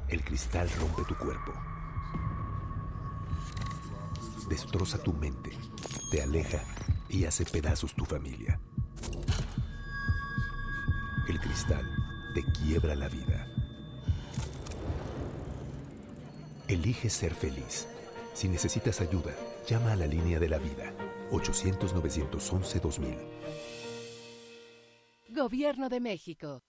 El cristal rompe tu cuerpo. Destroza tu mente, te aleja y hace pedazos tu familia. El cristal te quiebra la vida. Elige ser feliz. Si necesitas ayuda, llama a la línea de la vida. 800-911-2000. Gobierno de México.